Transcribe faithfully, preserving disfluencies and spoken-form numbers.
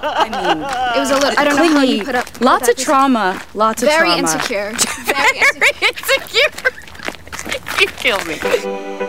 I mean, it was a little. I don't clingy, know how you put up. Lots of trauma. Lots of very trauma. Insecure. Very insecure. You kill me.